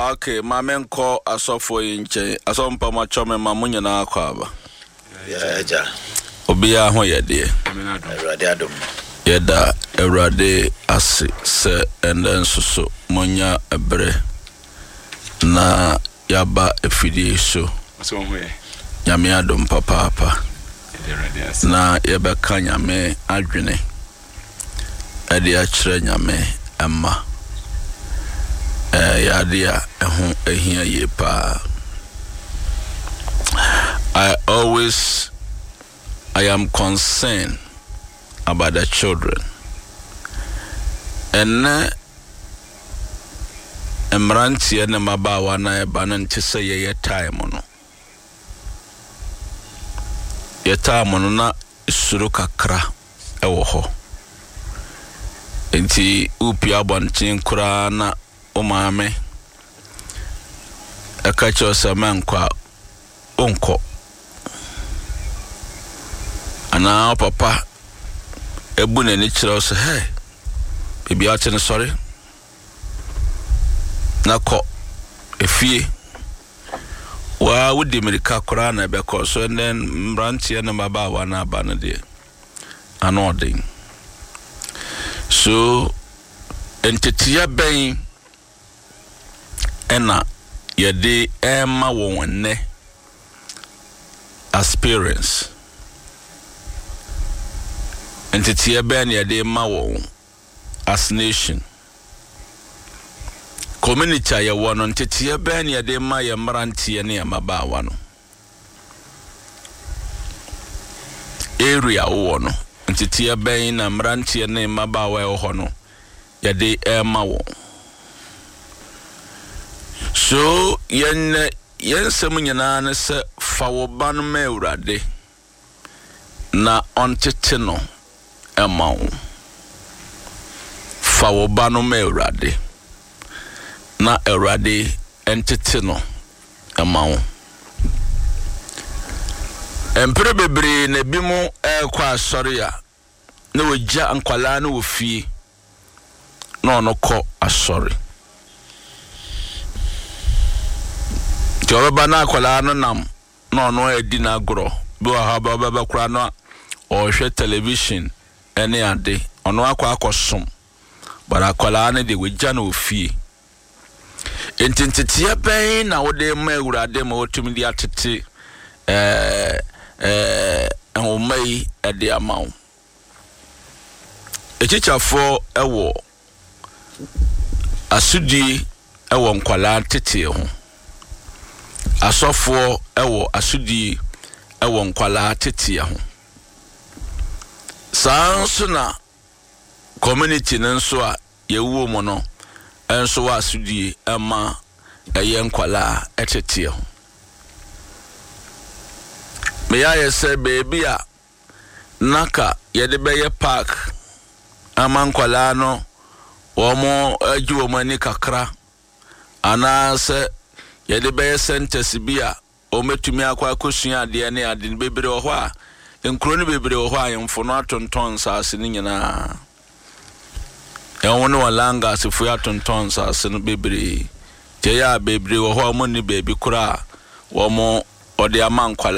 Okay, mamenko asofo yinche. Asompa machome mamunye na akwaba. Ja. Obia ho yede. Erade adom. Yeda erade ase se enden susu monya ebre na yaba efidi so. So we. Nyame adom papa. Na yebeka nyame adwene. Ade akire nyame emma. Yadia ehun ehia yepa. I am concerned about the children. And emranti ene mabawa na eba na ntise ye time no. Ye time no na suru kakra ewo ho. Enti upi abantin kura na o maame akacho samankwa onko ana papa ebuna ni kire so hey bibi ate sorry nako efie wa wudi mirika kura na beko so and then mrantie na mabawa na aba no de anodin so entitia ben ena yede ema wonne experience entitia ben yede ema won as nation community ya wono entitia ben yede ema ya mrantie ne mabawa no area wono entitia ben na mrantie ne mabawa ho no yede ema won. So yen sem nyina ne se fa wo ba no ma Awurade na ontete no ema wo fa wo ba no ma Awurade na Awurade entete no ema wo empere bebre na bi mu kwa asori a na wogya ankwala na wo fie na onokọ asori Joba na kwala no nam no no edi na agro bi wa ha ba kura no o hwe television ene ade ono akwa akosom bara kwala ne de wegya na ofie entintete ben na wode ma Awurade ma otumi di atete o mai ade amaw echichafo ewo asudi ewo nkwala tete ho asofo ewo asudi ewo nkwala tete ho sanso na community nso a yewuo mo no enso wa asudi ema eye nkwala etete ho me ya yese baby a naka yede beye park ama nkwala no womo ajuo mani kakra ana se yede be sentence bia o metumi akwa akosua ade ne ade bebre wo ho a enkro ne bebre wo ho a yemfo no atonton saase ne nyina wona walanga asifu atonton saase no bebre je ya bebre wo ho mo ni bebi kura wo mo ode amankwala